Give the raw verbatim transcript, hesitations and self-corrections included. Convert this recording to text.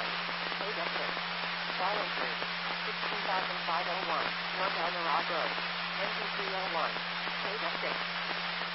nine. Data six. Follow through. sixteen thousand five hundred one. North Elmira Road. Engine three oh one. Data six.